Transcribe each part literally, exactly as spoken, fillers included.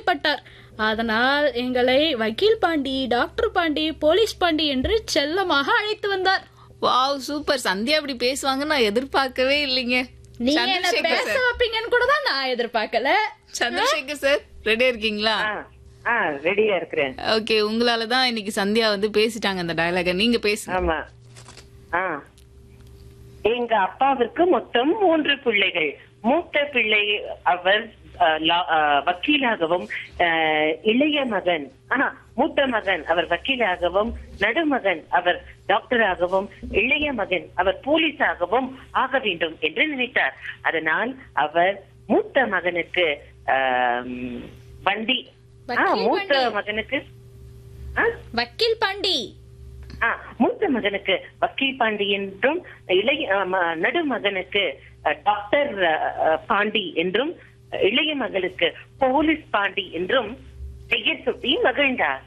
கேள்விப்பட்டார். அதனால் எங்களை வக்கீல் பாண்டி, டாக்டர் பாண்டி, போலீஸ் பாண்டி என்று செல்லமாக அழைத்து வந்தார். Wow, super. சந்தியா அப்படி பேசுவாங்க நான் எதிர்பார்க்கவே இல்லைங்க. நீங்க என்ன பேச வைப்பீங்கன்னு கூட தான் நான் எதிர்பார்க்கல. சந்திரசேகர் சார், ரெடியா இருக்கீங்களா? ரெடியா இருக்கிறேன். ஓகே, உங்களாலதான் இன்னைக்கு சந்தியா வந்து பேசிட்டாங்க அந்த டயலாக. நீங்க பேசுங்க. ஆமா. எங்க அப்பாவிற்கு மொத்தம் மூன்று பிள்ளைகள். மூத்த பிள்ளை அவர் வக்கீலாகவும், இளைய மகன் மூத்த மகன் அவர் வக்கீலாகவும், நடுமகன் அவர் டாக்டராகவும், இளைய மகன் அவர் போலீஸாகவும் ஆக வேண்டும் என்று நினைத்தார். அதனால் அவர் மூத்த மகனுக்கு வண்டி மூத்த மகனுக்கு வக்கீல் பாண்டி மூத்த மகனுக்கு வக்கீல் பாண்டி என்றும், இளைய நடுமகனுக்கு டாக்டர் பாண்டி என்றும், இளைய மகளுக்கு போலீஸ் பாண்டி என்றும் பெயர் சுட்டி மகிழ்ந்தார்.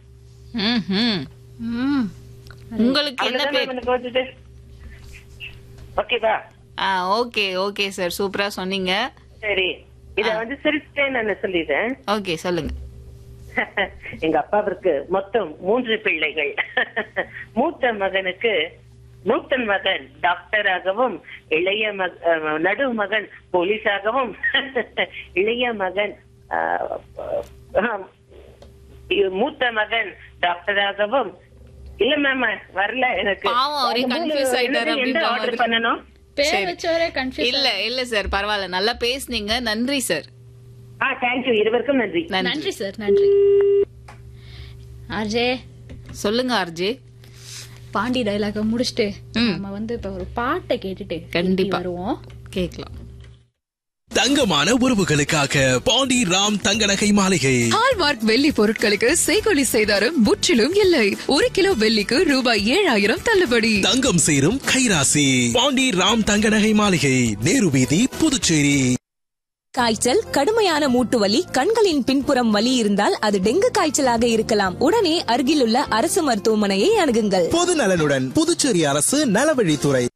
உங்களுக்கு என்ன பேர்? ஓகேவா? ஓகே ஓகே சார், சூப்பரா சொன்னீங்க. சரி, இத வந்து சிரிச்சிட்டேன் நான் சொல்லிட்டேன். ஓகே, சொல்லுங்க. எங்க அப்பாவிற்கு மொத்தம் மூன்று பிள்ளைகள். மூத்த மகனுக்கு மூத்த மகன் டாக்டராகவும், இளைய மக நடுமகன் போலீஸாகவும், இளைய மகன் மூத்த மகன் டாக்டராகவும். இல்ல மேம், வரல எனக்கு. ஆர்டர் பண்ணணும். இல்ல இல்ல சார், பரவாயில்ல, நல்லா பேசுனீங்க. நன்றி சார். தேங்க்யூ, இருவருக்கும் நன்றி. நன்றி சார், நன்றி. ஆர்ஜே சொல்லுங்க. ஆர்ஜே பாண்டி டயலாக முடிச்சுட்டு நம்ம வந்து இப்ப ஒரு பாட்டை கேட்டுட்டு கண்டிப்பா வருவோம். கேட்கலாம். தங்கமான உறவுகளுக்காக பாண்டி ராம் தங்க நகை மாளிகை. ஹால்மார்க் வெள்ளி பொருட்களுக்கு செய்கூலி செய்தாரும் முற்றிலும் இல்லை. ஒரு கிலோ வெள்ளிக்கு ரூபாய் ஏழாயிரம் தள்ளுபடி. தங்கம் சேரும் கைராசி. பாண்டி ராம் தங்க நகை மாளிகை, நேரு வீதி, புதுச்சேரி. காய்ச்சல், கடுமையான மூட்டு வலி, கண்களின் பின்புறம் வலி இருந்தால் அது டெங்கு காய்ச்சலாக இருக்கலாம். உடனே அருகிலுள்ள அரசு மருத்துவமனையை அணுகுங்கள். பொது நலனுடன் புதுச்சேரி அரசு நலவழித்துறை.